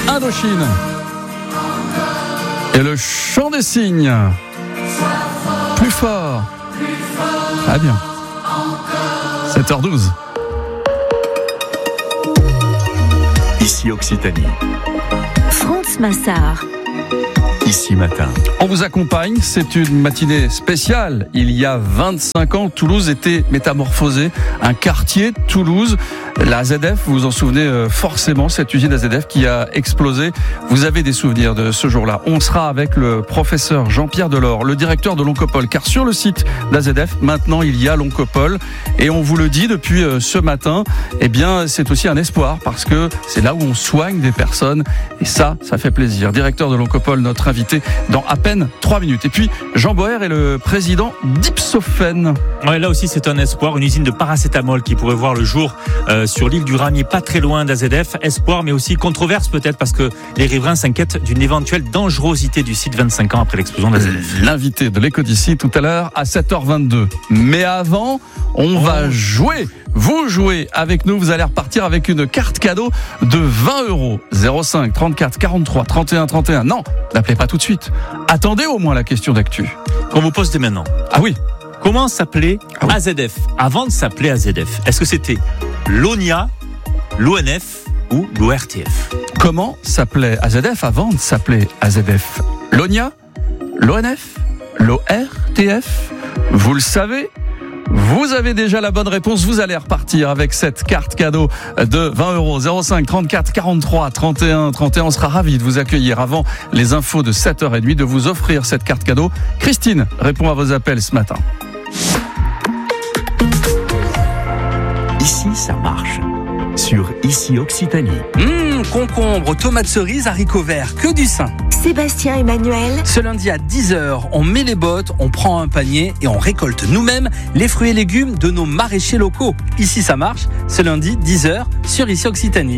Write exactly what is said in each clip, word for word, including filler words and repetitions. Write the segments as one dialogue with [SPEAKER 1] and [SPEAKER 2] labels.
[SPEAKER 1] Indochine. Et le chant des cygnes. Plus fort. Ah bien. sept heures douze.
[SPEAKER 2] Ici Occitanie.
[SPEAKER 3] France Massard.
[SPEAKER 2] Ici Matin.
[SPEAKER 1] On vous accompagne, c'est une matinée spéciale. Il y a vingt-cinq ans, Toulouse était métamorphosée, un quartier de Toulouse. La A Z F, vous vous en souvenez forcément, cette usine A Z F qui a explosé. Vous avez des souvenirs de ce jour-là. On sera avec le professeur Jean-Pierre Delors, le directeur de l'Oncopole, car sur le site d'A Z F, maintenant il y a l'Oncopole. Et on vous le dit depuis ce matin, eh bien c'est aussi un espoir, parce que c'est là où on soigne des personnes. Et ça, ça fait plaisir. Directeur de l'Oncopole, notre invité dans à peine trois minutes. Et puis, Jean Boer est le président d'Ipsophène.
[SPEAKER 4] Ouais, là aussi, c'est un espoir. Une usine de paracétamol qui pourrait voir le jour euh, sur l'île du Ramier, pas très loin d'A Z F. Espoir, mais aussi controverse peut-être, parce que les riverains s'inquiètent d'une éventuelle dangerosité du site vingt-cinq ans après l'explosion d'A Z F.
[SPEAKER 1] L'invité de l'Éco d'ici tout à l'heure à sept heures vingt-deux. Mais avant, on oh. va jouer. Vous jouez avec nous, vous allez repartir avec une carte cadeau de vingt euros. zéro cinq trente-quatre quarante-trois trente et un trente et un. Non, n'appelez pas tout de suite. Attendez au moins la question d'actu.
[SPEAKER 4] Qu'on vous pose dès maintenant.
[SPEAKER 1] Ah oui.
[SPEAKER 4] Comment s'appelait
[SPEAKER 1] ah oui.
[SPEAKER 4] A Z F avant de s'appeler A Z F? Est-ce que c'était l'O N I A, l'O N F ou l'O R T F?
[SPEAKER 1] Comment s'appelait A Z F avant de s'appeler A Z F? L'O N I A, l'O N F, l'O R T F? Vous le savez? Vous avez déjà la bonne réponse. Vous allez repartir avec cette carte cadeau de vingt euros. zéro cinq trente-quatre quarante-trois trente et un trente et un. On sera ravis de vous accueillir avant les infos de sept heures trente, de vous offrir cette carte cadeau. Christine répond à vos appels ce matin.
[SPEAKER 2] Ici, ça marche. Sur Ici Occitanie.
[SPEAKER 5] Mmh, concombre, tomates cerises, haricots verts, que du sain.
[SPEAKER 3] Sébastien Emmanuel.
[SPEAKER 5] Ce lundi à dix heures, on met les bottes, on prend un panier et on récolte nous-mêmes les fruits et légumes de nos maraîchers locaux. Ici, ça marche. Ce lundi, dix heures, sur Ici Occitanie.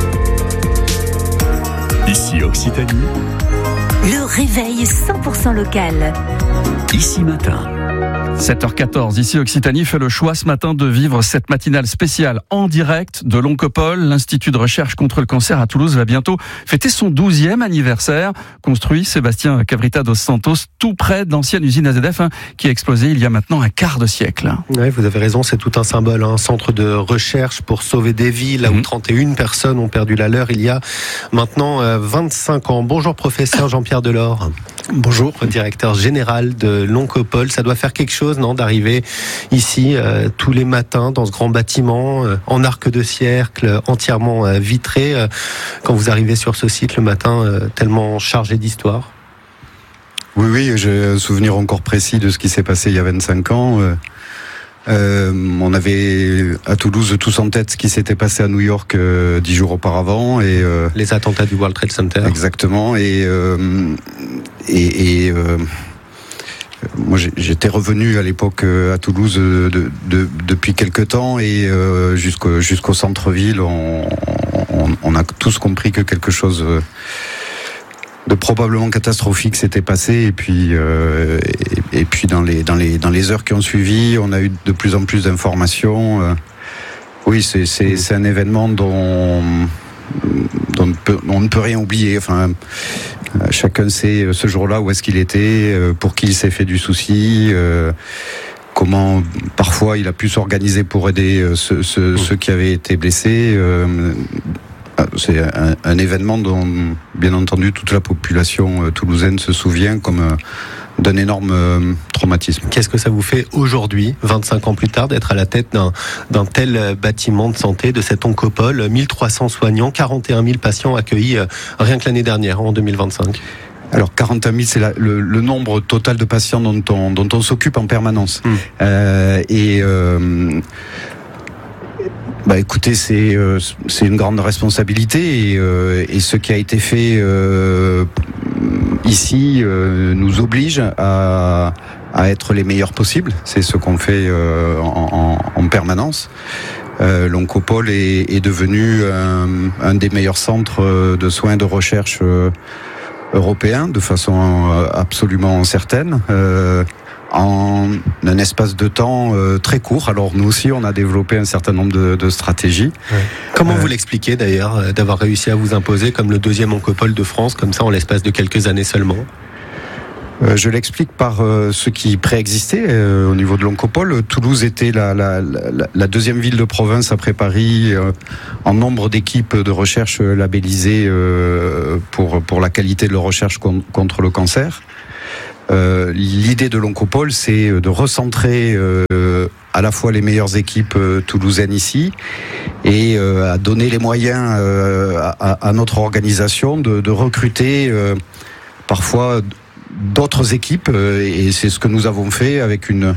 [SPEAKER 2] Ici Occitanie.
[SPEAKER 3] Le réveil cent pour cent local.
[SPEAKER 2] Ici Matin.
[SPEAKER 1] sept heures quatorze, ici Occitanie fait le choix ce matin de vivre cette matinale spéciale en direct de l'Oncopole. L'Institut de recherche contre le cancer à Toulouse va bientôt fêter son douzième anniversaire. Construit Sébastien Cabrita dos Santos, tout près de l'ancienne usine A Z F hein, qui a explosé il y a maintenant un quart de siècle.
[SPEAKER 6] Oui, vous avez raison, c'est tout un symbole, un centre de recherche pour sauver des vies, là où mmh. trente et une personnes ont perdu la leur il y a maintenant vingt-cinq ans. Bonjour professeur Jean-Pierre Delors.
[SPEAKER 7] Bonjour.
[SPEAKER 6] Directeur général de l'Oncopole. Ça doit faire quelque chose, non, d'arriver ici euh, tous les matins dans ce grand bâtiment euh, en arc de cercle, entièrement euh, vitré. Euh, quand vous arrivez sur ce site le matin, euh, tellement chargé d'histoire.
[SPEAKER 7] Oui, oui, j'ai un souvenir encore précis de ce qui s'est passé il y a vingt-cinq ans. Euh, euh, on avait à Toulouse tous en tête ce qui s'était passé à New York euh, dix jours auparavant. Et, euh,
[SPEAKER 6] les attentats du World Trade Center.
[SPEAKER 7] Exactement. Et, euh, et, et euh, moi, j'étais revenu à l'époque à Toulouse de, de, de, depuis quelque temps et euh, jusqu'au, jusqu'au centre-ville, on, on, on a tous compris que quelque chose de probablement catastrophique s'était passé. Et puis, euh, et, et puis dans les dans les dans les heures qui ont suivi, on a eu de plus en plus d'informations. Euh, oui, c'est c'est c'est un événement dont dont on, peut, on ne peut rien oublier. Enfin. Chacun sait ce jour-là où est-ce qu'il était, pour qui il s'est fait du souci, euh, comment parfois il a pu s'organiser pour aider ceux, ceux, ceux qui avaient été blessés. Euh, c'est un, un événement dont, bien entendu, toute la population toulousaine se souvient comme d'un énorme traumatisme.
[SPEAKER 6] Qu'est-ce que ça vous fait aujourd'hui, vingt-cinq ans plus tard, d'être à la tête d'un, d'un tel bâtiment de santé, de cet Oncopole, mille trois cents soignants, quarante et un mille patients accueillis rien que l'année dernière, en deux mille vingt-cinq?
[SPEAKER 7] Alors quarante et un mille, c'est la, le, le nombre total de patients dont on, dont on s'occupe en permanence. Mmh. Euh, et euh, bah écoutez, c'est euh, c'est une grande responsabilité et, euh, et ce qui a été fait euh, ici euh, nous oblige à, à être les meilleurs possibles. C'est ce qu'on fait euh, en, en, en permanence. Euh, L'Oncopole est, est devenu un, un des meilleurs centres de soins et de recherche euh, européen de façon euh, absolument certaine. Euh, en un espace de temps euh, très court. Alors nous aussi, on a développé un certain nombre de, de stratégies.
[SPEAKER 6] Ouais. Comment
[SPEAKER 7] euh,
[SPEAKER 6] vous l'expliquez d'ailleurs, euh, d'avoir réussi à vous imposer comme le deuxième oncopole de France, comme ça en l'espace de quelques années seulement ?
[SPEAKER 7] euh, Je l'explique par euh, ce qui préexistait euh, au niveau de l'oncopole. Toulouse était la, la, la, la deuxième ville de province après Paris euh, en nombre d'équipes de recherche labellisées euh, pour, pour la qualité de leur recherche con, contre le cancer. Euh, l'idée de l'oncopole, c'est de recentrer euh, à la fois les meilleures équipes euh, toulousaines ici et euh, à donner les moyens euh, à, à notre organisation de, de recruter euh, parfois d'autres équipes euh, et c'est ce que nous avons fait avec une,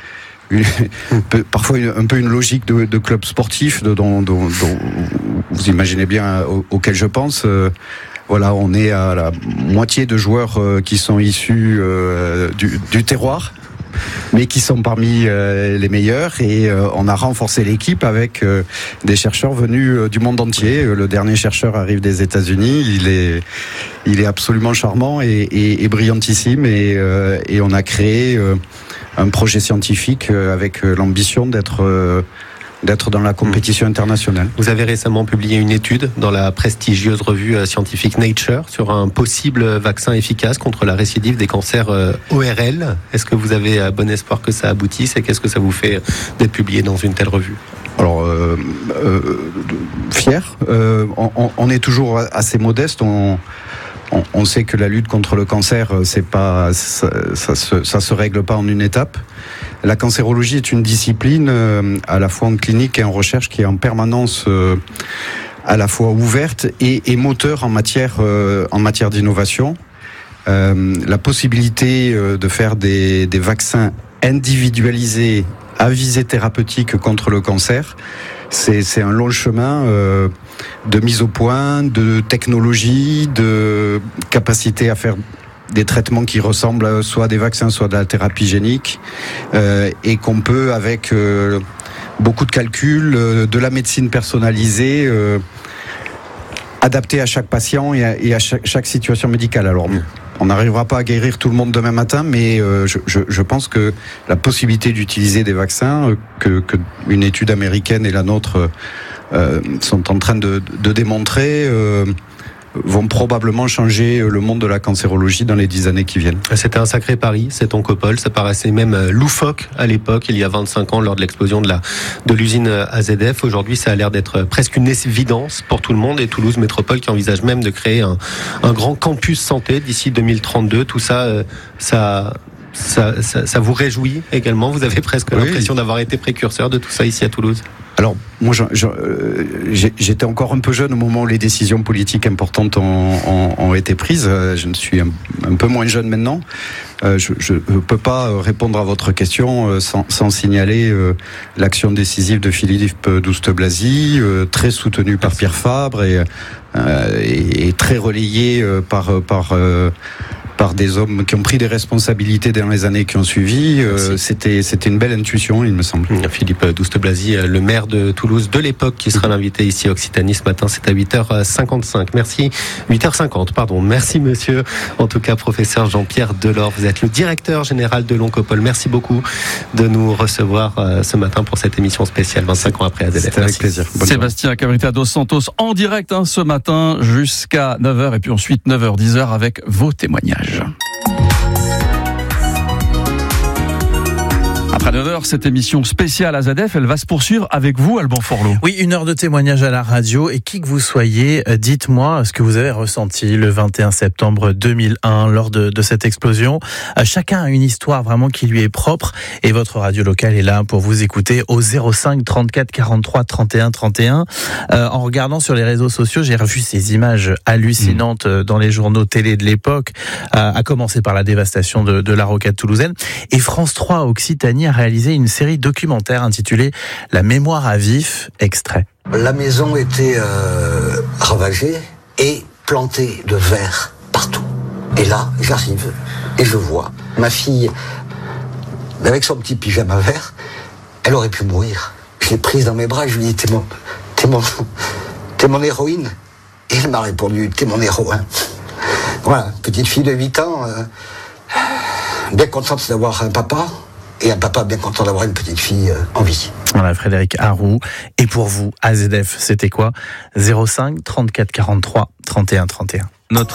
[SPEAKER 7] une parfois une, un peu une logique de, de club sportif de, dont, dont, dont vous imaginez bien au, auquel je pense. Euh, Voilà, on est à la moitié de joueurs euh, qui sont issus euh, du, du terroir, mais qui sont parmi euh, les meilleurs. Et euh, on a renforcé l'équipe avec euh, des chercheurs venus euh, du monde entier. Le dernier chercheur arrive des États-Unis. Il est, il est absolument charmant et, et, et brillantissime. Et, euh, et on a créé euh, un projet scientifique euh, avec euh, l'ambition d'être euh, d'être dans la compétition internationale.
[SPEAKER 6] Vous avez récemment publié une étude dans la prestigieuse revue scientifique Nature sur un possible vaccin efficace contre la récidive des cancers O R L. Est-ce que vous avez bon espoir que ça aboutisse et qu'est-ce que ça vous fait d'être publié dans une telle revue ?
[SPEAKER 7] Alors, euh, euh, fier. Euh, on, on est toujours assez modeste. On, on, on sait que la lutte contre le cancer, c'est pas, ça, ça, se, ça se règle pas en une étape. La cancérologie est une discipline euh, à la fois en clinique et en recherche qui est en permanence euh, à la fois ouverte et, et moteur en matière, euh, en matière d'innovation. Euh, la possibilité euh, de faire des, des vaccins individualisés à visée thérapeutique contre le cancer, c'est, c'est un long chemin euh, de mise au point, de technologie, de capacité à faire des traitements qui ressemblent soit à des vaccins, soit à de la thérapie génique, euh, et qu'on peut, avec euh, beaucoup de calculs, euh, de la médecine personnalisée, euh, adapter à chaque patient et à, et à chaque, chaque situation médicale. Alors, on n'arrivera pas à guérir tout le monde demain matin, mais euh, je, je, je pense que la possibilité d'utiliser des vaccins, euh, que, que une étude américaine et la nôtre euh, sont en train de, de démontrer, euh, vont probablement changer le monde de la cancérologie dans les dix années qui viennent.
[SPEAKER 6] C'était un sacré pari, cet oncopole. Ça paraissait même loufoque à l'époque, il y a vingt-cinq ans, lors de l'explosion de, la, de l'usine A Z F. Aujourd'hui, ça a l'air d'être presque une évidence pour tout le monde. Et Toulouse Métropole qui envisage même de créer un, un grand campus santé d'ici deux mille trente-deux. Tout ça, ça... Ça, ça, ça vous réjouit également? Vous avez presque oui. l'impression d'avoir été précurseur de tout ça ici à Toulouse.
[SPEAKER 7] Alors, moi, je, je, j'étais encore un peu jeune au moment où les décisions politiques importantes ont, ont, ont été prises. Je ne suis un, un peu moins jeune maintenant. Je ne peux pas répondre à votre question sans, sans signaler l'action décisive de Philippe Douste-Blazy, très soutenu par Pierre Fabre et, et, et très relayé par... par par des hommes qui ont pris des responsabilités dans les années qui ont suivi. Euh, c'était, c'était une belle intuition, il me semble.
[SPEAKER 6] Philippe Douste-Blazy, le maire de Toulouse de l'époque, qui sera l'invité ici à Occitanie ce matin. C'est à huit heures cinquante-cinq. Merci. huit heures cinquante, pardon. Merci, monsieur. En tout cas, professeur Jean-Pierre Delors, vous êtes le directeur général de l'Oncopole. Merci beaucoup de nous recevoir ce matin pour cette émission spéciale vingt-cinq ans après A Z F.
[SPEAKER 7] C'était avec plaisir. Bonne
[SPEAKER 1] Sébastien Cabrita dos Santos en direct hein, ce matin jusqu'à neuf heures et puis ensuite neuf heures dix heures avec vos témoignages. Après neuf heures, cette émission spéciale A Z F, elle va se poursuivre avec vous, Alban Forlot.
[SPEAKER 5] Oui, une heure de témoignage à la radio. Et qui que vous soyez, dites-moi ce que vous avez ressenti le vingt et un septembre deux mille un lors de, de cette explosion. Chacun a une histoire vraiment qui lui est propre. Et votre radio locale est là pour vous écouter au zéro cinq trente-quatre quarante-trois trente et un trente et un. Euh, en regardant sur les réseaux sociaux, j'ai revu ces images hallucinantes mmh. dans les journaux télé de l'époque, euh, à commencer par la dévastation de, de la rocade toulousaine. Et France trois Occitanie a réalisé une série documentaire intitulée La mémoire à vif, extrait.
[SPEAKER 8] La maison était euh, ravagée et plantée de verre partout. Et là, j'arrive et je vois ma fille avec son petit pyjama vert. Elle aurait pu mourir. Je l'ai prise dans mes bras, je lui ai dit, t'es mon, t'es mon, t'es mon héroïne. Et elle m'a répondu, t'es mon héroïne. Voilà, petite fille de huit ans, euh, bien contente d'avoir un papa, et un papa bien content d'avoir une petite fille euh, en vie.
[SPEAKER 5] Voilà, Frédéric Harroux. Et pour vous, A Z F, c'était quoi? zéro cinq trente-quatre quarante-trois trente et un trente et un.
[SPEAKER 1] Notre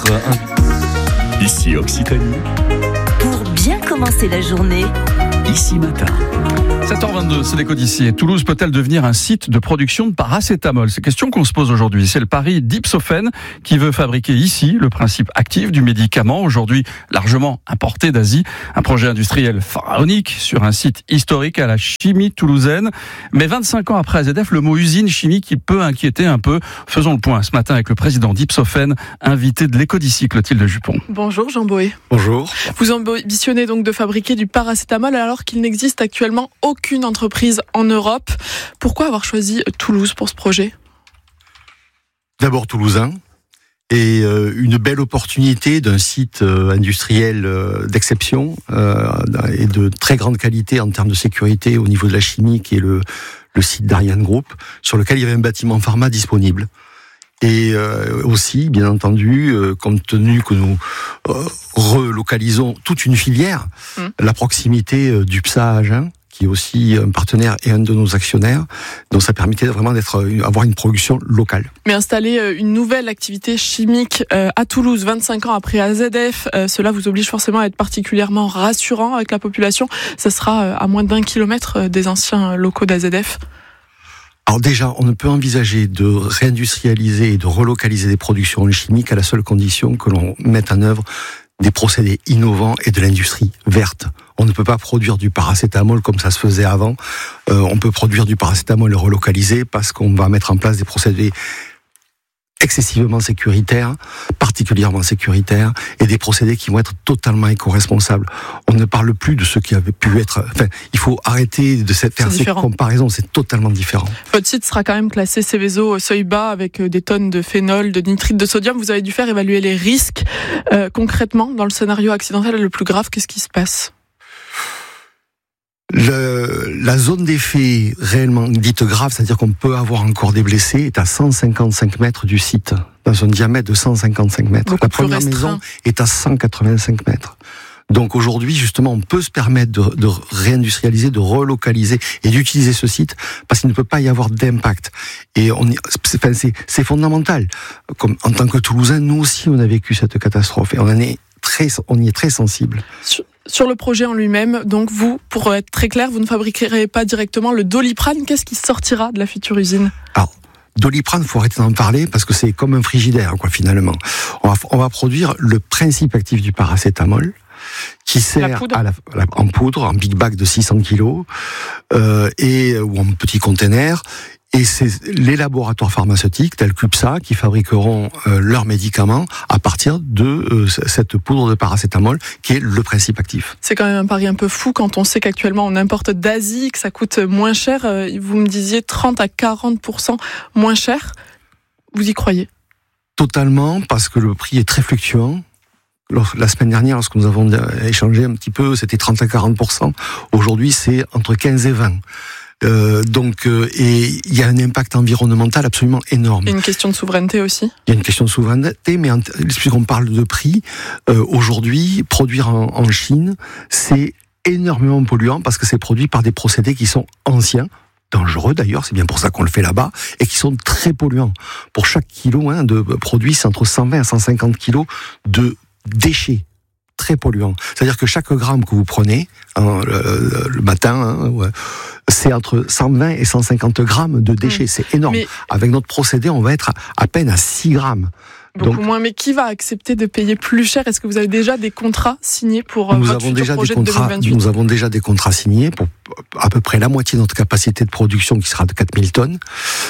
[SPEAKER 2] Ici Occitanie,
[SPEAKER 3] Pour bien commencer la journée,
[SPEAKER 2] Ici Matin.
[SPEAKER 1] sept heures vingt-deux, c'est l'Écho d'ici. Toulouse peut-elle devenir un site de production de paracétamol? C'est la question qu'on se pose aujourd'hui. C'est le pari d'Ipsophène qui veut fabriquer ici le principe actif du médicament, aujourd'hui largement importé d'Asie. Un projet industriel pharaonique sur un site historique à la chimie toulousaine. Mais vingt-cinq ans après A Z F, le mot usine chimique, il peut inquiéter un peu. Faisons le point ce matin avec le président d'Ipsophène, invité de l'Écho d'ici, Clotilde Jupon.
[SPEAKER 9] Bonjour Jean Boé.
[SPEAKER 6] Bonjour.
[SPEAKER 9] Vous ambitionnez donc de fabriquer du paracétamol alors qu'il n'existe actuellement aucune entreprise en Europe. Pourquoi avoir choisi Toulouse pour ce projet?
[SPEAKER 10] D'abord toulousain, et euh, une belle opportunité d'un site euh, industriel euh, d'exception euh, et de très grande qualité en termes de sécurité au niveau de la chimie, qui est le, le site d'Ariane Group, sur lequel il y avait un bâtiment pharma disponible. Et euh, aussi, bien entendu, euh, compte tenu que nous euh, relocalisons toute une filière, mmh. la proximité euh, du P S A à Agen, qui est aussi un partenaire et un de nos actionnaires, donc ça permettait vraiment d'être, avoir une production locale.
[SPEAKER 9] Mais installer une nouvelle activité chimique à Toulouse, vingt-cinq ans après A Z F, cela vous oblige forcément à être particulièrement rassurant avec la population. Ça sera à moins d'un kilomètre des anciens locaux d'A Z F.
[SPEAKER 10] Alors déjà, on ne peut envisager de réindustrialiser et de relocaliser des productions chimiques à la seule condition que l'on mette en œuvre des procédés innovants et de l'industrie verte. On ne peut pas produire du paracétamol comme ça se faisait avant. Euh, on peut produire du paracétamol relocalisé parce qu'on va mettre en place des procédés excessivement sécuritaires, particulièrement sécuritaires, et des procédés qui vont être totalement éco-responsables. On ne parle plus de ce qui avait pu être... Enfin, il faut arrêter de faire ces comparaisons, c'est totalement différent.
[SPEAKER 9] Votre site sera quand même classé Seveso seuil bas avec des tonnes de phénol, de nitrite de sodium. Vous avez dû faire évaluer les risques. Euh, concrètement, dans le scénario accidentel le plus grave, qu'est-ce qui se passe ?
[SPEAKER 10] Le, la zone d'effet réellement dite grave, c'est-à-dire qu'on peut avoir encore des blessés, est à cent cinquante-cinq mètres du site, dans un diamètre de cent cinquante-cinq mètres.
[SPEAKER 9] Beaucoup
[SPEAKER 10] la première maison est à cent quatre-vingt-cinq mètres. Donc aujourd'hui, justement, on peut se permettre de, de réindustrialiser, de relocaliser et d'utiliser ce site parce qu'il ne peut pas y avoir d'impact. Et on, c'est, enfin, c'est, c'est fondamental. Comme en tant que Toulousain, nous aussi, on a vécu cette catastrophe et on en est très, on y est très sensible.
[SPEAKER 9] Sur, sur le projet en lui-même, donc vous, pour être très clair, vous ne fabriquerez pas directement le Doliprane. Qu'est-ce qui sortira de la future usine ?
[SPEAKER 10] Alors, Doliprane, faut arrêter d'en parler parce que c'est comme un frigidaire, quoi, finalement. On va, on va produire le principe actif du paracétamol, qui sert
[SPEAKER 9] la poudre.
[SPEAKER 10] À la, à la, en poudre, en big bag de six cents kilos, euh, et, ou en petit container. Et c'est les laboratoires pharmaceutiques tels que P S A qui fabriqueront euh, leurs médicaments à partir de euh, cette poudre de paracétamol qui est le principe actif.
[SPEAKER 9] C'est quand même un pari un peu fou quand on sait qu'actuellement on importe d'Asie, que ça coûte moins cher. Vous me disiez trente à quarante pour cent moins cher. Vous y croyez ?
[SPEAKER 10] Totalement, parce que le prix est très fluctuant. La semaine dernière, lorsque nous avons échangé un petit peu, c'était trente à quarante pour cent. Aujourd'hui, c'est entre quinze et vingt. Euh, donc, euh, et il y a un impact environnemental absolument énorme.
[SPEAKER 9] Il y a une question de souveraineté aussi.
[SPEAKER 10] Il y a une question de souveraineté, mais puisqu'on parle de prix, euh, aujourd'hui, produire en, en Chine, c'est énormément polluant parce que c'est produit par des procédés qui sont anciens, dangereux d'ailleurs, c'est bien pour ça qu'on le fait là-bas, et qui sont très polluants. Pour chaque kilo hein, de produit, c'est entre cent vingt à cent cinquante kilos de déchets très polluants. C'est-à-dire que chaque gramme que vous prenez hein, le, le matin, hein, ouais, c'est entre cent vingt et cent cinquante grammes de déchets. Mmh. C'est énorme. Mais avec notre procédé, on va être à, à peine à six grammes.
[SPEAKER 9] Beaucoup
[SPEAKER 10] Donc,
[SPEAKER 9] moins. Mais qui va accepter de payer plus cher ? Est-ce que vous avez déjà des contrats signés pour
[SPEAKER 10] nous
[SPEAKER 9] votre
[SPEAKER 10] avons
[SPEAKER 9] futur
[SPEAKER 10] déjà
[SPEAKER 9] projet
[SPEAKER 10] des contrats,
[SPEAKER 9] de deux mille vingt-huit ?
[SPEAKER 10] Nous avons déjà des contrats signés pour à peu près la moitié de notre capacité de production qui sera de quatre mille tonnes.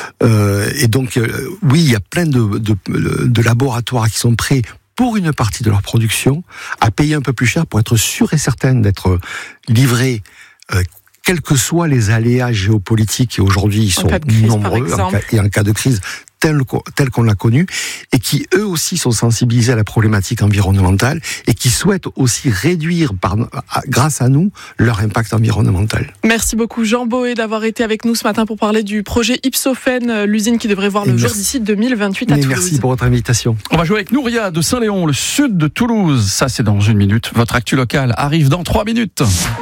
[SPEAKER 10] Euh, et donc, euh, oui, il y a plein de, de, de laboratoires qui sont prêts pour une partie de leur production, à payer un peu plus cher pour être sûr et certain d'être livrés, euh, quels que soient les aléas géopolitiques, et aujourd'hui ils sont
[SPEAKER 9] crise,
[SPEAKER 10] nombreux, en cas, et en cas de crise, tel, tel qu'on l'a connu, et qui eux aussi sont sensibilisés à la problématique environnementale et qui souhaitent aussi réduire, par, grâce à nous, leur impact environnemental.
[SPEAKER 9] Merci beaucoup Jean Boé d'avoir été avec nous ce matin pour parler du projet Ipsophène, l'usine qui devrait voir le jour d'ici deux mille vingt-huit à
[SPEAKER 10] Mais
[SPEAKER 9] Toulouse.
[SPEAKER 10] Merci pour votre invitation.
[SPEAKER 1] On va jouer avec Nouria de Saint-Léon, le sud de Toulouse. Ça, c'est dans une minute. Votre actu locale arrive dans trois minutes.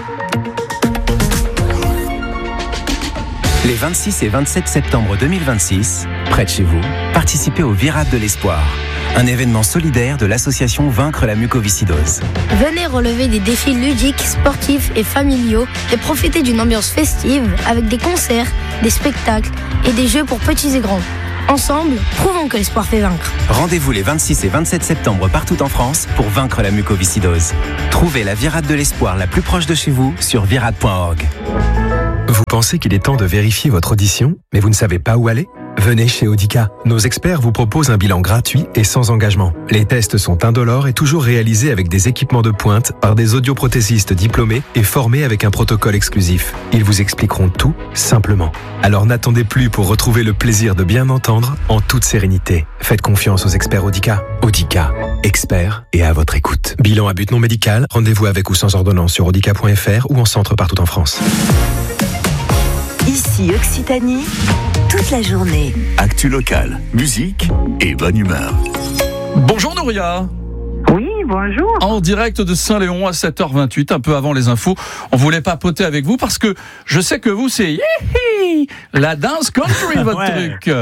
[SPEAKER 11] Les vingt-six et vingt-sept septembre deux mille vingt-six, près de chez vous, participez au Virade de l'Espoir, un événement solidaire de l'association Vaincre la mucoviscidose.
[SPEAKER 12] Venez relever des défis ludiques, sportifs et familiaux et profiter d'une ambiance festive avec des concerts, des spectacles et des jeux pour petits et grands. Ensemble, prouvons que l'espoir fait vaincre.
[SPEAKER 11] Rendez-vous les vingt-six et vingt-sept septembre partout en France pour vaincre la mucoviscidose. Trouvez la Virade de l'Espoir la plus proche de chez vous sur virade point org.
[SPEAKER 13] Vous pensez qu'il est temps de vérifier votre audition, mais vous ne savez pas où aller ? Venez chez Audica. Nos experts vous proposent un bilan gratuit et sans engagement. Les tests sont indolores et toujours réalisés avec des équipements de pointe par des audioprothésistes diplômés et formés avec un protocole exclusif. Ils vous expliqueront tout simplement. Alors n'attendez plus pour retrouver le plaisir de bien entendre en toute sérénité. Faites confiance aux experts Audica. Audica, experts et à votre écoute. Bilan à but non médical, rendez-vous avec ou sans ordonnance sur audica point f r ou en centre partout en France.
[SPEAKER 3] Ici Occitanie, toute la journée.
[SPEAKER 2] Actu locale, musique et bonne humeur.
[SPEAKER 1] Bonjour Nouria.
[SPEAKER 14] Oui, bonjour.
[SPEAKER 1] En direct de Saint-Léon à sept heures vingt-huit, un peu avant les infos. On voulait papoter avec vous parce que je sais que vous, c'est Yéhi, la dance country, votre
[SPEAKER 4] Ouais.
[SPEAKER 1] truc.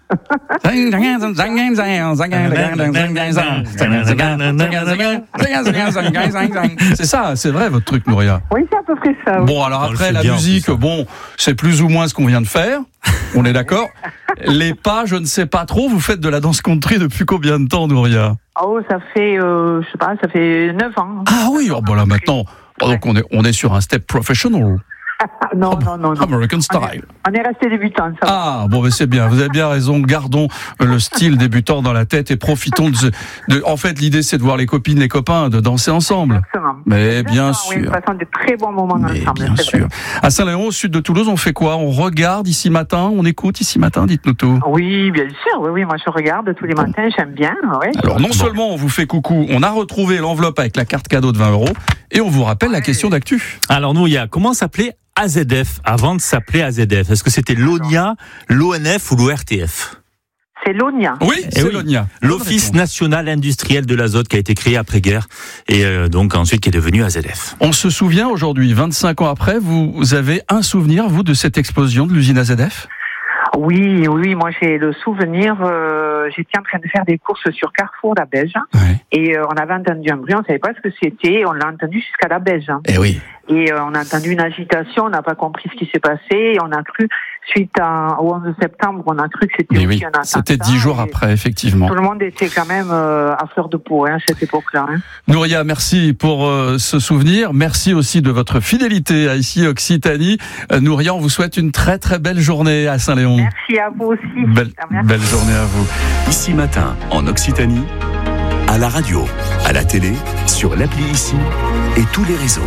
[SPEAKER 1] C'est ça, c'est vrai votre truc, Nouria.
[SPEAKER 14] Oui, c'est à peu près ça. Oui.
[SPEAKER 1] Bon, alors
[SPEAKER 4] On le
[SPEAKER 1] après,
[SPEAKER 4] fait
[SPEAKER 1] la
[SPEAKER 4] bien, en
[SPEAKER 1] musique,
[SPEAKER 4] plus, hein.
[SPEAKER 1] bon, c'est plus ou moins ce qu'on vient de faire. On est d'accord. Les pas, je ne sais pas trop. Vous faites de la danse country depuis combien de temps, Nouria?
[SPEAKER 14] Oh, ça fait, euh, je sais pas, ça fait neuf ans.
[SPEAKER 1] Ah oui, oh, bon là maintenant, oh, donc on est, on est sur un step professional.
[SPEAKER 14] non, non, non, non.
[SPEAKER 1] American
[SPEAKER 14] On est,
[SPEAKER 1] style.
[SPEAKER 14] on est resté débutant, ça.
[SPEAKER 1] Ah, bon, mais c'est bien, vous avez bien raison. Gardons le style débutant dans la tête et profitons de, ce, de en fait, l'idée, c'est de voir les copines, les copains, de danser ensemble.
[SPEAKER 14] Exactement.
[SPEAKER 1] Mais bien
[SPEAKER 14] Oui,
[SPEAKER 1] sûr.
[SPEAKER 14] nous passons de très bons moments
[SPEAKER 1] Mais
[SPEAKER 14] ensemble.
[SPEAKER 1] bien
[SPEAKER 14] c'est
[SPEAKER 1] sûr.
[SPEAKER 14] vrai.
[SPEAKER 1] À Saint-Léon, au sud de Toulouse, on fait quoi? On regarde ici matin, on écoute ici matin, dites-nous tout.
[SPEAKER 14] Oui, bien sûr. Oui, oui, moi je regarde tous les matins, j'aime bien. Ouais.
[SPEAKER 1] Alors, non seulement on vous fait coucou, on a retrouvé l'enveloppe avec la carte cadeau de vingt euros et on vous rappelle la question d'actu.
[SPEAKER 4] Alors nous, il y a comment s'appelait A Z F avant de s'appeler A Z F? Est-ce que c'était l'ONIA, l'O N F ou l'O R T F?
[SPEAKER 14] C'est l'ONIA.
[SPEAKER 1] Oui,
[SPEAKER 4] Eh
[SPEAKER 1] c'est
[SPEAKER 4] oui.
[SPEAKER 1] l'ONIA.
[SPEAKER 4] L'Office national industriel de l'azote qui a été créé après-guerre et euh, donc ensuite qui est devenu A Z F.
[SPEAKER 1] On se souvient aujourd'hui, vingt-cinq ans après, vous avez un souvenir, vous, de cette explosion de l'usine A Z F?
[SPEAKER 14] Oui, oui, moi j'ai le souvenir, euh, j'étais en train de faire des courses sur Carrefour, la Belge,
[SPEAKER 1] Ouais.
[SPEAKER 14] et euh, on avait entendu un bruit, on ne savait pas ce que c'était, on l'a entendu jusqu'à la Belge. Hein.
[SPEAKER 1] Eh oui.
[SPEAKER 14] Et euh, on a entendu une agitation, on n'a pas compris ce qui s'est passé, et on a cru, suite à, au onze septembre, on a cru que c'était
[SPEAKER 1] Mais
[SPEAKER 14] aussi
[SPEAKER 1] oui,
[SPEAKER 14] un attentat.
[SPEAKER 1] c'était dix jours
[SPEAKER 14] et
[SPEAKER 1] après, effectivement.
[SPEAKER 14] Tout le monde était quand même euh, à fleur de peau hein, à cette époque-là. Hein.
[SPEAKER 1] Nouria, merci pour euh, ce souvenir. Merci aussi de votre fidélité à ici Occitanie. Euh, Nouria, on vous souhaite une très très belle journée à Saint-Léon.
[SPEAKER 14] Merci à vous aussi.
[SPEAKER 1] Belle,
[SPEAKER 14] Merci.
[SPEAKER 1] belle journée à vous.
[SPEAKER 2] Ici matin, en Occitanie, à la radio, à la télé, sur l'appli Ici et tous les réseaux.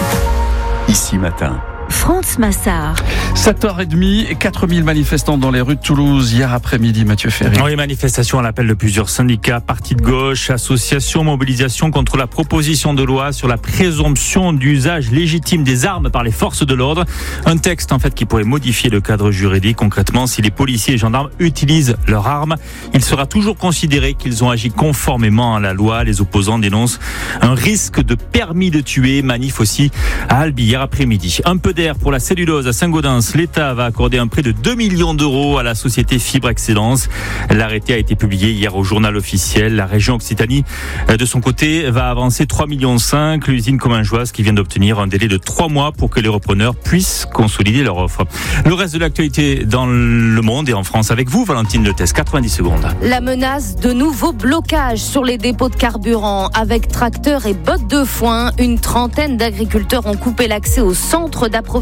[SPEAKER 2] Ici matin.
[SPEAKER 3] France Massard.
[SPEAKER 1] sept heures trente et quatre mille manifestants dans les rues de Toulouse hier après-midi, Mathieu Ferry.
[SPEAKER 4] Oui, manifestation à l'appel de plusieurs syndicats, partis de gauche, associations, mobilisation contre la proposition de loi sur la présomption d'usage légitime des armes par les forces de l'ordre. Un texte en fait qui pourrait modifier le cadre juridique. Concrètement, si les policiers et gendarmes utilisent leurs armes, il sera toujours considéré qu'ils ont agi conformément à la loi. Les opposants dénoncent un risque de permis de tuer. Manif aussi à Albi hier après-midi. Un peu d'air pour la cellulose à Saint-Gaudens. L'État va accorder un prêt de deux millions d'euros à la société Fibre Excellence. L'arrêté a été publié hier au journal officiel. La région Occitanie, de son côté, va avancer trois virgule cinq millions. L'usine commingeoise qui vient d'obtenir un délai de trois mois pour que les repreneurs puissent consolider leur offre. Le reste de l'actualité dans le monde et en France avec vous, Valentine Letès, quatre-vingt-dix secondes.
[SPEAKER 15] La menace de nouveaux blocages sur les dépôts de carburant. Avec tracteurs et bottes de foin, une trentaine d'agriculteurs ont coupé l'accès au centre d'approvisionnement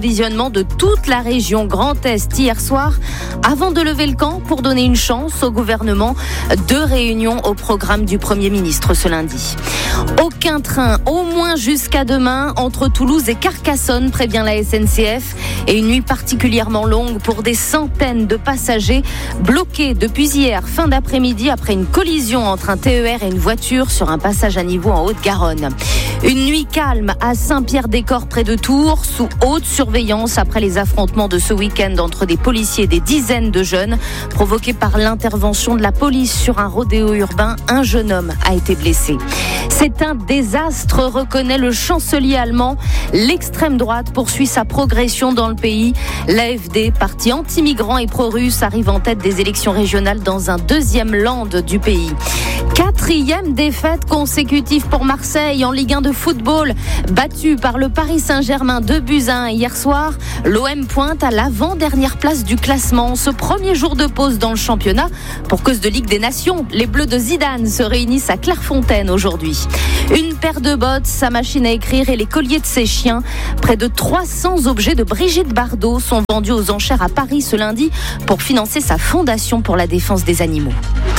[SPEAKER 15] l'approvisionnement de toute la région Grand Est hier soir, avant de lever le camp pour donner une chance au gouvernement. Deux réunions au programme du Premier ministre ce lundi. Aucun train, au moins jusqu'à demain, entre Toulouse et Carcassonne, prévient la S N C F. Et une nuit particulièrement longue pour des centaines de passagers bloqués depuis hier, fin d'après-midi, après une collision entre un T E R et une voiture sur un passage à niveau en Haute-Garonne. Une nuit calme à Saint-Pierre-des-Corps près de Tours, sous haute surveillance après les affrontements de ce week-end entre des policiers et des dizaines de jeunes, provoqués par l'intervention de la police sur un rodéo urbain. Un jeune homme a été blessé. C'est un désastre, reconnaît le chancelier allemand. L'extrême droite poursuit sa progression dans le pays. L'A F D, parti anti-migrant et pro-russe, arrive en tête des élections régionales dans un deuxième land du pays. Quatrième défaite consécutive pour Marseille en Ligue un de football. Battu par le Paris Saint-Germain deux buts à un hier soir, l'O M pointe à l'avant-dernière place du classement. Ce premier jour de pause dans le championnat, pour cause de Ligue des Nations, les Bleus de Zidane se réunissent à Clairefontaine aujourd'hui. Une paire de bottes, sa machine à écrire et les colliers de ses chiens. Près de trois cents objets de Brigitte Bardot sont vendus aux enchères à Paris ce lundi pour financer sa fondation pour la défense des animaux.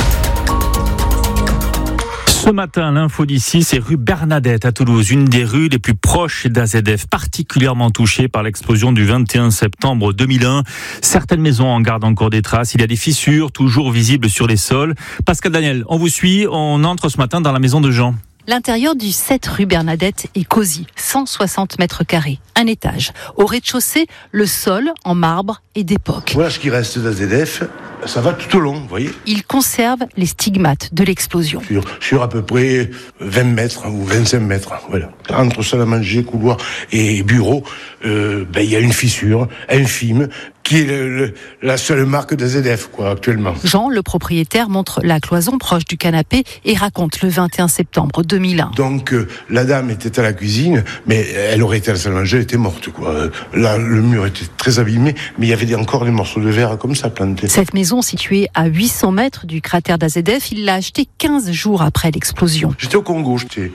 [SPEAKER 4] Ce matin, l'info d'ici, c'est rue Bernadette à Toulouse, une des rues les plus proches d'A Z F, particulièrement touchée par l'explosion du vingt et un septembre deux mille un. Certaines maisons en gardent encore des traces. Il y a des fissures toujours visibles sur les sols. Pascal Daniel, on vous suit. On entre ce matin dans la maison de Jean.
[SPEAKER 16] L'intérieur du sept rue Bernadette est cosy, cent soixante mètres carrés, un étage. Au rez-de-chaussée, le sol en marbre est d'époque.
[SPEAKER 17] Voilà ce qui reste d'A Z F. Ça va tout au long, vous voyez.
[SPEAKER 16] Il conserve les stigmates de l'explosion.
[SPEAKER 17] Sur, sur à peu près vingt mètres ou vingt-cinq mètres, voilà. Entre salle à manger, couloir et bureau, euh, ben, il y a une fissure infime qui est le, le, la seule marque d'A Z F, quoi, actuellement.
[SPEAKER 16] Jean, le propriétaire, montre la cloison proche du canapé et raconte le vingt et un septembre deux mille un.
[SPEAKER 17] Donc, euh, la dame était à la cuisine, mais elle aurait été à la salle à manger, elle était morte, quoi. Là, le mur était très abîmé, mais il y avait des, encore des morceaux de verre comme ça plantés.
[SPEAKER 16] Cette maison située à huit cents mètres du cratère d'A Z F, il l'a achetée quinze jours après l'explosion.
[SPEAKER 17] J'étais au Congo, j'étais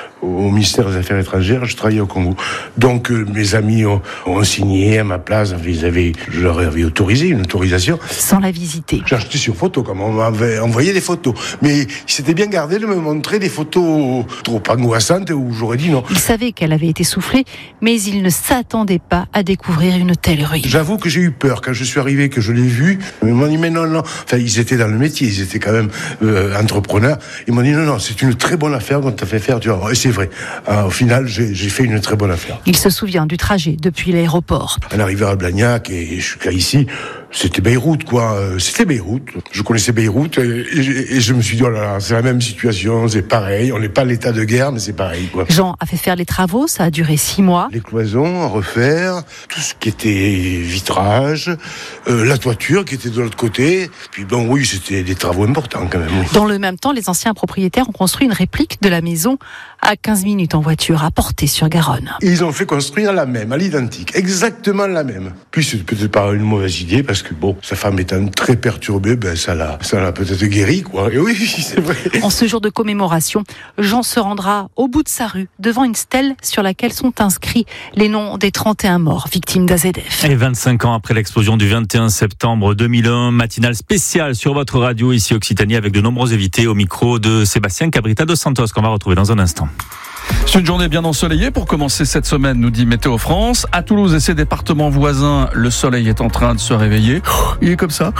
[SPEAKER 17] au ministère des Affaires étrangères, je travaillais au Congo. Donc euh, mes amis ont, ont signé à ma place, ils avaient, je leur avais autorisé une autorisation.
[SPEAKER 16] Sans la visiter.
[SPEAKER 17] J'ai acheté sur photo, comme on m'avait envoyé des photos. Mais il s'était bien gardé de me montrer des photos trop angoissantes où j'aurais dit non.
[SPEAKER 16] Il savait qu'elle avait été soufflée, mais il ne s'attendait pas à découvrir une telle ruine.
[SPEAKER 17] J'avoue que j'ai eu peur quand je suis arrivé, que je l'ai vu. Ils m'ont dit mais non, non. Enfin, ils étaient dans le métier, ils étaient quand même euh, entrepreneurs. Ils m'ont dit non, non, c'est une très bonne affaire qu'on t'a fait faire, tu vois. Et c'est vrai. Euh, au final, j'ai, j'ai fait une très bonne affaire.
[SPEAKER 16] Il se souvient du trajet depuis l'aéroport.
[SPEAKER 17] En arrivant à Blagnac et jusqu'à ici, c'était Beyrouth, quoi. C'était Beyrouth. Je connaissais Beyrouth et, et, et je me suis dit, oh là là, c'est la même situation, c'est pareil. On n'est pas à l'état de guerre, mais c'est pareil, quoi.
[SPEAKER 16] Jean a fait faire les travaux, ça a duré six mois.
[SPEAKER 17] Les cloisons à refaire, tout ce qui était vitrage, euh, la toiture qui était de l'autre côté. Puis bon, oui, c'était des travaux importants quand même. Oui.
[SPEAKER 16] Dans le même temps, les anciens propriétaires ont construit une réplique de la maison à quinze minutes en voiture, à Portée-sur-Garonne.
[SPEAKER 17] Et ils ont fait construire la même, à l'identique, exactement la même. Puis c'est peut-être pas une mauvaise idée, parce que bon, sa femme étant très perturbée, ben ça l'a, ça l'a peut-être guéri, quoi. Et oui, c'est vrai.
[SPEAKER 16] En ce jour de commémoration, Jean se rendra au bout de sa rue, devant une stèle sur laquelle sont inscrits les noms des trente et un morts victimes d'A Z F.
[SPEAKER 4] Et vingt-cinq ans après l'explosion du vingt et un septembre deux mille un, matinale spéciale sur votre radio ici Occitanie, avec de nombreux invités au micro de Sébastien Cabrita dos Santos, qu'on va retrouver dans un instant.
[SPEAKER 1] C'est une journée bien ensoleillée pour commencer cette semaine, nous dit Météo France. À Toulouse et ses départements voisins, le soleil est en train de se réveiller. Il est comme ça.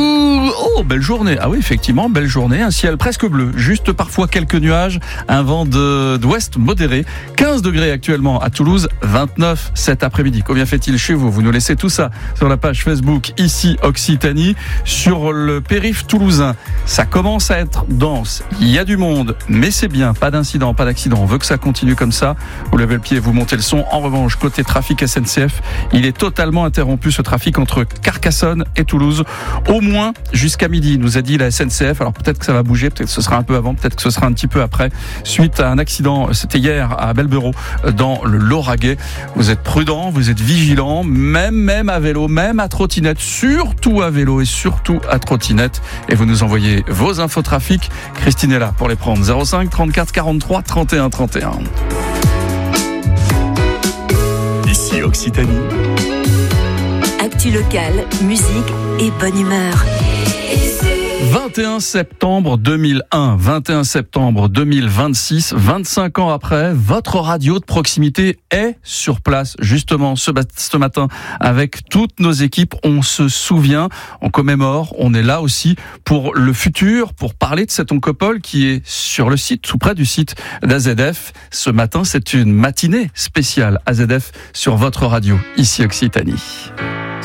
[SPEAKER 1] Oh, belle journée. Ah oui, effectivement, belle journée. Un ciel presque bleu, juste parfois quelques nuages, un vent de, d'ouest modéré. quinze degrés actuellement à Toulouse, vingt-neuf cet après-midi. Combien fait-il chez vous? Vous nous laissez tout ça sur la page Facebook ici Occitanie. Sur le périph' toulousain, ça commence à être dense. Il y a du monde, mais c'est bien. Pas d'incident, pas d'accident. On veut que ça continue comme ça. Vous levez le pied, vous montez le son. En revanche, côté trafic S N C F, il est totalement interrompu, ce trafic entre Carcassonne et Toulouse, au moins jusqu'à midi, nous a dit la S N C F. Alors peut-être que ça va bouger, peut-être que ce sera un peu avant, peut-être que ce sera un petit peu après, suite à un accident, c'était hier à Belberot, dans le Lauragais. Vous êtes prudents, vous êtes vigilants, même, même à vélo, même à trottinette, surtout à vélo et surtout à trottinette. Et vous nous envoyez vos infos trafic. Christine est là pour les prendre. zéro cinq trente-quatre quarante-trois trente et un trente et un.
[SPEAKER 2] Ici Ici Occitanie.
[SPEAKER 3] Actu locale, musique et bonne humeur.
[SPEAKER 1] vingt et un septembre deux mille un, vingt et un septembre deux mille vingt-six, vingt-cinq ans après, votre radio de proximité est sur place, justement, ce, ce matin, avec toutes nos équipes. On se souvient, on commémore, on est là aussi pour le futur, pour parler de cette oncopole qui est sur le site, tout près du site d'A Z F. Ce matin, c'est une matinée spéciale A Z F sur votre radio, ici Occitanie.